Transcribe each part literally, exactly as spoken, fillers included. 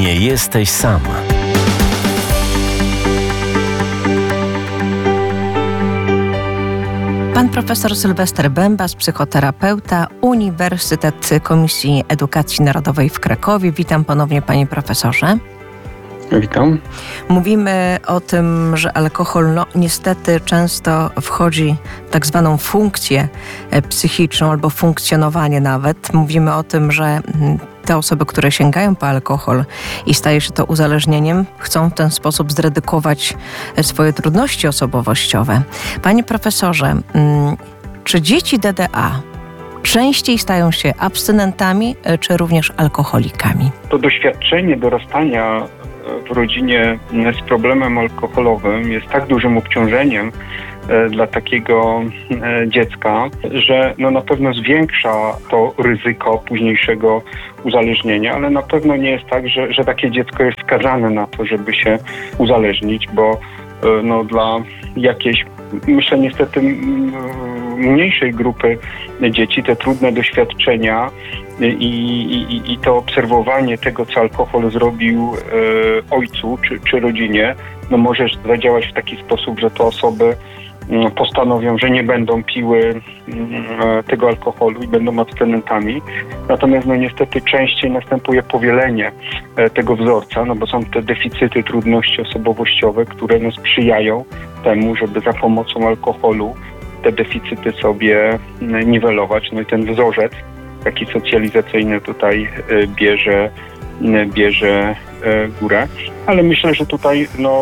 Nie jesteś sam. Pan profesor Sylwester Bębas, psychoterapeuta, Uniwersytet Komisji Edukacji Narodowej w Krakowie. Witam ponownie, panie profesorze. Witam. Mówimy o tym, że alkohol no, niestety często wchodzi w tak zwaną funkcję psychiczną albo funkcjonowanie nawet. Mówimy o tym, że te osoby, które sięgają po alkohol i staje się to uzależnieniem, chcą w ten sposób zredukować swoje trudności osobowościowe. Panie profesorze, czy dzieci D D A częściej stają się abstynentami, czy również alkoholikami? To doświadczenie dorastania w rodzinie z problemem alkoholowym jest tak dużym obciążeniem dla takiego dziecka, że no na pewno zwiększa to ryzyko późniejszego uzależnienia, ale na pewno nie jest tak, że, że takie dziecko jest skazane na to, żeby się uzależnić, bo no dla jakiejś, myślę niestety mniejszej grupy dzieci te trudne doświadczenia i, i, i to obserwowanie tego, co alkohol zrobił e, ojcu czy, czy rodzinie, no może zadziałać w taki sposób, że te osoby postanowią, że nie będą piły tego alkoholu i będą abstynentami. Natomiast no niestety częściej następuje powielenie tego wzorca, no bo są te deficyty, trudności osobowościowe, które no sprzyjają temu, żeby za pomocą alkoholu te deficyty sobie niwelować. No i ten wzorzec taki socjalizacyjny tutaj bierze, bierze górę. Ale myślę, że tutaj no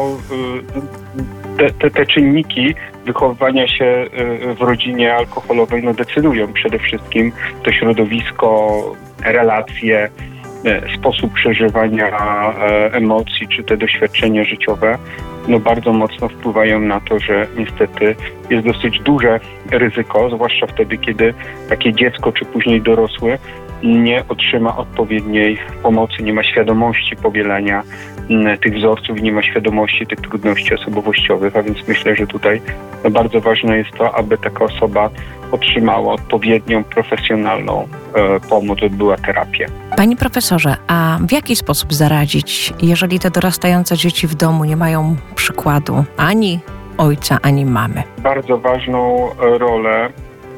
te, te, te czynniki wychowywania się w rodzinie alkoholowej no decydują przede wszystkim to środowisko, relacje, sposób przeżywania emocji czy te doświadczenia życiowe no bardzo mocno wpływają na to, że niestety jest dosyć duże ryzyko, zwłaszcza wtedy, kiedy takie dziecko czy później dorosły nie otrzyma odpowiedniej pomocy, nie ma świadomości powielania tych wzorców, nie ma świadomości tych trudności osobowościowych, a więc myślę, że tutaj no bardzo ważne jest to, aby taka osoba otrzymała odpowiednią, profesjonalną e, pomoc, odbyła terapię. Panie profesorze, a w jaki sposób zaradzić, jeżeli te dorastające dzieci w domu nie mają przykładu ani ojca, ani mamy? Bardzo ważną rolę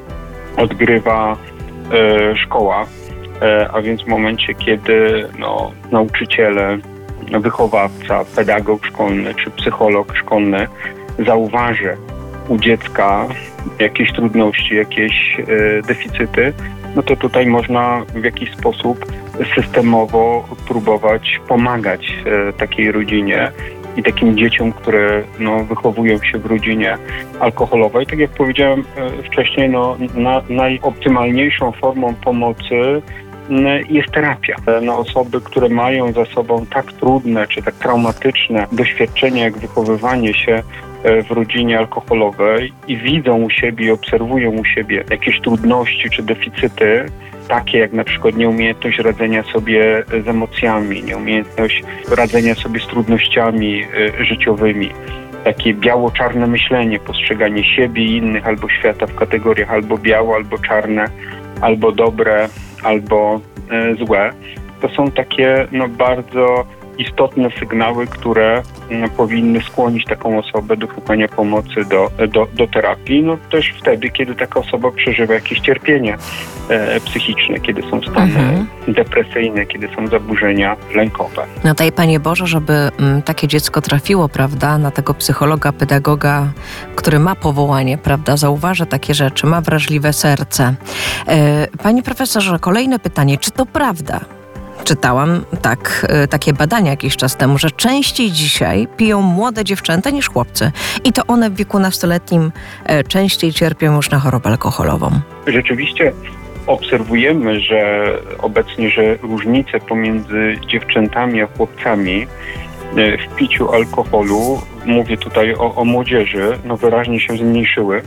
odgrywa e, szkoła, e, a więc w momencie, kiedy no, nauczyciele, wychowawca, pedagog szkolny czy psycholog szkolny zauważy u dziecka jakieś trudności, jakieś e, deficyty, no to tutaj można w jakiś sposób systemowo próbować pomagać e, takiej rodzinie i takim dzieciom, które no, wychowują się w rodzinie alkoholowej. Tak jak powiedziałem e, wcześniej, no, na, najoptymalniejszą formą pomocy jest terapia. No, osoby, które mają za sobą tak trudne czy tak traumatyczne doświadczenia jak wychowywanie się w rodzinie alkoholowej i widzą u siebie i obserwują u siebie jakieś trudności czy deficyty, takie jak na przykład nieumiejętność radzenia sobie z emocjami, nieumiejętność radzenia sobie z trudnościami życiowymi, takie biało-czarne myślenie, postrzeganie siebie i innych albo świata w kategoriach albo biało, albo czarne, albo dobre, albo e, złe. To są takie no, bardzo istotne sygnały, które no, powinny skłonić taką osobę do szukania pomocy, do, do, do terapii. No też wtedy, kiedy taka osoba przeżywa jakieś cierpienie e, psychiczne, kiedy są stany mhm. depresyjne, kiedy są zaburzenia lękowe. No daj Panie Boże, żeby m, takie dziecko trafiło, prawda, na tego psychologa, pedagoga, który ma powołanie, prawda, zauważa takie rzeczy, ma wrażliwe serce. E, Panie profesorze, kolejne pytanie, czy to prawda? Czytałam tak, takie badania jakiś czas temu, że częściej dzisiaj piją młode dziewczęta niż chłopcy. I to one w wieku nastoletnim częściej cierpią już na chorobę alkoholową. Rzeczywiście obserwujemy, że obecnie, że różnice pomiędzy dziewczętami a chłopcami w piciu alkoholu, mówię tutaj o, o młodzieży, no wyraźnie się zmniejszyły.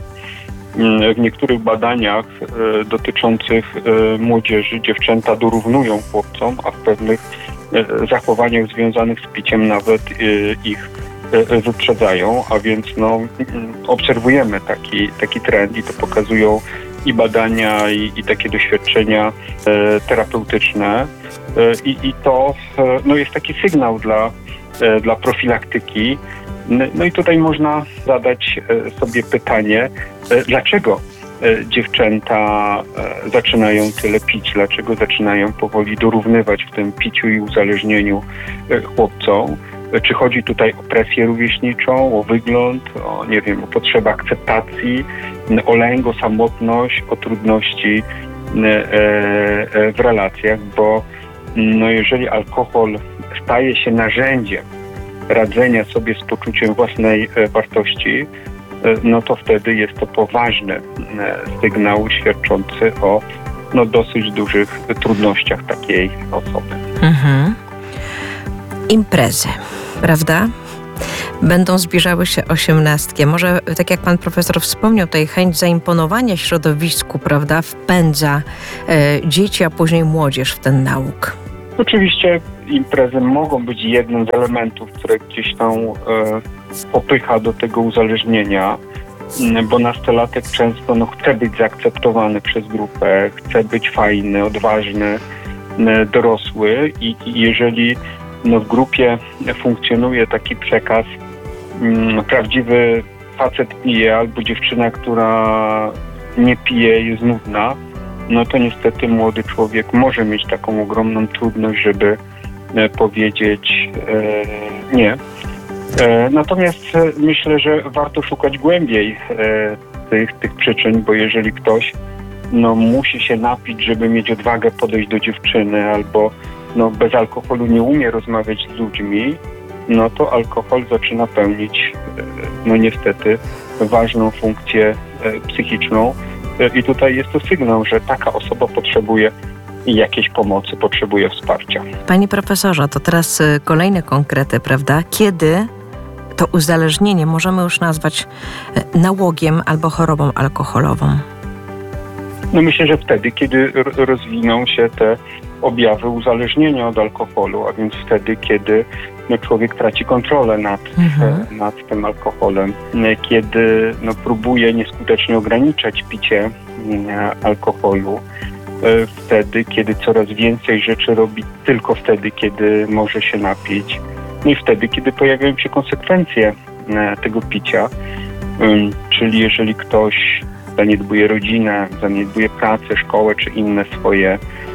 W niektórych badaniach e, dotyczących e, młodzieży dziewczęta dorównują chłopcom, a w pewnych e, zachowaniach związanych z piciem nawet e, ich e, wyprzedzają, a więc no, obserwujemy taki, taki trend i to pokazują i badania, i, i takie doświadczenia e, terapeutyczne. E, i, I to e, no jest taki sygnał dla, e, dla profilaktyki. No i tutaj można zadać e, sobie pytanie, e, dlaczego e, dziewczęta e, zaczynają tyle pić, dlaczego zaczynają powoli dorównywać w tym piciu i uzależnieniu e, chłopcom. Czy chodzi tutaj o presję rówieśniczą, o wygląd, o, nie wiem, o potrzebę akceptacji, o lęk, o samotność, o trudności w relacjach, bo no jeżeli alkohol staje się narzędziem radzenia sobie z poczuciem własnej wartości, no to wtedy jest to poważny sygnał świadczący o no, dosyć dużych trudnościach takiej osoby. Mhm. Imprezy, prawda? Będą zbliżały się osiemnastki. Może, tak jak pan profesor wspomniał, tutaj chęć zaimponowania środowisku, prawda, wpędza e, dzieci, a później młodzież w ten nauk. Oczywiście imprezy mogą być jednym z elementów, które gdzieś tam e, popycha do tego uzależnienia, bo nastolatek często no, chce być zaakceptowany przez grupę, chce być fajny, odważny, e, dorosły i, i jeżeli no, w grupie funkcjonuje taki przekaz, mm, prawdziwy facet pije albo dziewczyna, która nie pije, jest nudna, no to niestety młody człowiek może mieć taką ogromną trudność, żeby e, powiedzieć e, nie. E, natomiast e, myślę, że warto szukać głębiej e, tych, tych przyczyn, bo jeżeli ktoś no, musi się napić, żeby mieć odwagę podejść do dziewczyny albo no, bez alkoholu nie umie rozmawiać z ludźmi, no to alkohol zaczyna pełnić no niestety ważną funkcję psychiczną i tutaj jest to sygnał, że taka osoba potrzebuje jakiejś pomocy, potrzebuje wsparcia. Panie profesorze, to teraz kolejne konkrety, prawda? Kiedy to uzależnienie możemy już nazwać nałogiem albo chorobą alkoholową? No myślę, że wtedy, kiedy rozwiną się te objawy uzależnienia od alkoholu, a więc wtedy, kiedy no, człowiek traci kontrolę nad, mhm. nad tym alkoholem, kiedy no, próbuje nieskutecznie ograniczać picie alkoholu, wtedy, kiedy coraz więcej rzeczy robi tylko wtedy, kiedy może się napić, no i wtedy, kiedy pojawiają się konsekwencje tego picia, czyli jeżeli ktoś zaniedbuje rodzinę, zaniedbuje pracę, szkołę czy inne swoje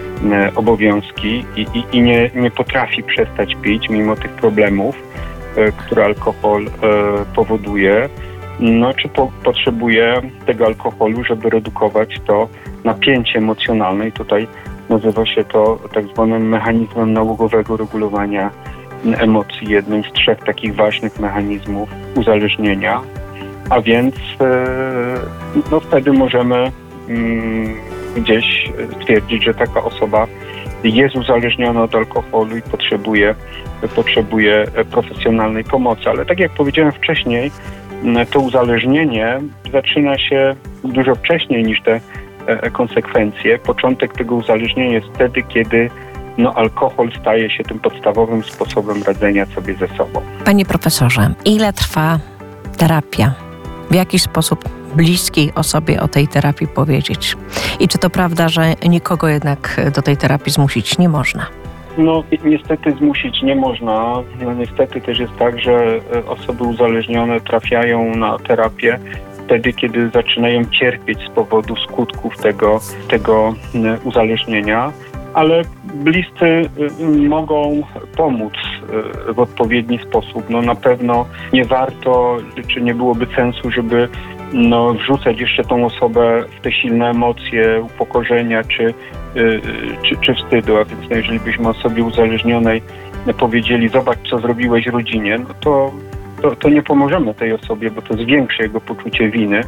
obowiązki i, i, i nie, nie potrafi przestać pić mimo tych problemów, e, które alkohol e, powoduje, no czy po, potrzebuje tego alkoholu, żeby redukować to napięcie emocjonalne i tutaj nazywa się to tak zwanym mechanizmem nałogowego regulowania emocji, jednym z trzech takich ważnych mechanizmów uzależnienia, a więc e, no wtedy możemy mm, gdzieś stwierdzić, że taka osoba jest uzależniona od alkoholu i potrzebuje, potrzebuje profesjonalnej pomocy. Ale tak jak powiedziałem wcześniej, to uzależnienie zaczyna się dużo wcześniej niż te konsekwencje. Początek tego uzależnienia jest wtedy, kiedy no, alkohol staje się tym podstawowym sposobem radzenia sobie ze sobą. Panie profesorze, ile trwa terapia? W jaki sposób bliskiej osobie o tej terapii powiedzieć? I czy to prawda, że nikogo jednak do tej terapii zmusić nie można? No niestety zmusić nie można. No, niestety też jest tak, że osoby uzależnione trafiają na terapię wtedy, kiedy zaczynają cierpieć z powodu skutków tego, tego uzależnienia, ale bliscy mogą pomóc w odpowiedni sposób. No na pewno nie warto, czy nie byłoby sensu, żeby no, wrzucać jeszcze tą osobę w te silne emocje upokorzenia czy, czy, czy wstydu. A więc no, jeżeli byśmy osobie uzależnionej powiedzieli, zobacz, co zrobiłeś rodzinie, no to, to, to nie pomożemy tej osobie, bo to zwiększy jego poczucie winy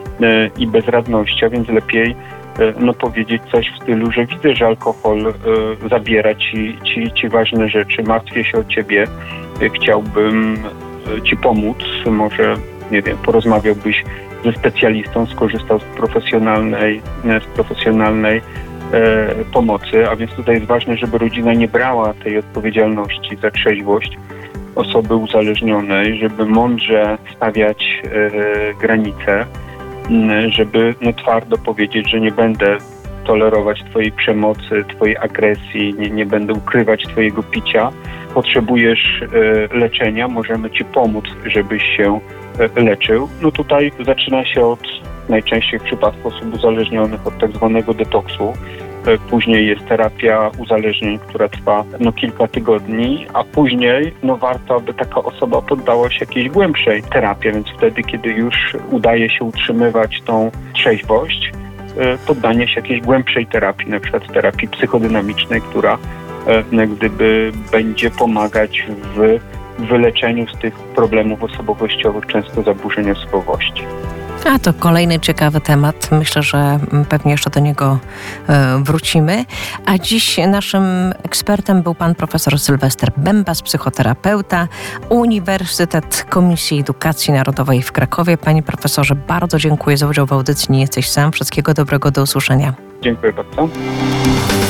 i bezradności, a więc lepiej no, powiedzieć coś w stylu, że widzę, że alkohol y, zabiera ci, ci, ci ważne rzeczy, martwię się o ciebie, y, chciałbym y, ci pomóc, może, nie wiem, porozmawiałbyś ze specjalistą, skorzystał z profesjonalnej, z profesjonalnej y, pomocy, a więc tutaj jest ważne, żeby rodzina nie brała tej odpowiedzialności za trzeźwość osoby uzależnionej, żeby mądrze stawiać y, granice, żeby no, twardo powiedzieć, że nie będę tolerować twojej przemocy, twojej agresji, nie, nie będę ukrywać twojego picia. Potrzebujesz e, leczenia, możemy ci pomóc, żebyś się e, leczył. No tutaj zaczyna się od najczęściej w przypadku osób uzależnionych od tak zwanego detoksu. E, później jest terapia uzależnień, która trwa no, kilka tygodni, a później no, warto, aby taka osoba poddała się jakiejś głębszej terapii, więc wtedy, kiedy już udaje się utrzymywać tą trzeźwość, poddanie się jakiejś głębszej terapii, na przykład terapii psychodynamicznej, która e, gdyby będzie pomagać w wyleczeniu z tych problemów osobowościowych, często zaburzeń osobowości. A to kolejny ciekawy temat. Myślę, że pewnie jeszcze do niego e, wrócimy. A dziś naszym ekspertem był pan profesor Sylwester Bębas, psychoterapeuta, Uniwersytet Komisji Edukacji Narodowej w Krakowie. Panie profesorze, bardzo dziękuję za udział w audycji. Nie jesteś sam. Wszystkiego dobrego, do usłyszenia. Dziękuję bardzo.